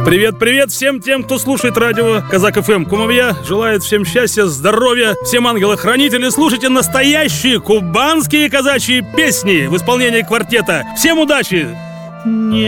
Привет всем тем, кто слушает радио Казак ФМ. Кумовья желает всем счастья, здоровья, всем ангелы-хранители. Слушайте настоящие кубанские казачьи песни в исполнении квартета. Всем удачи!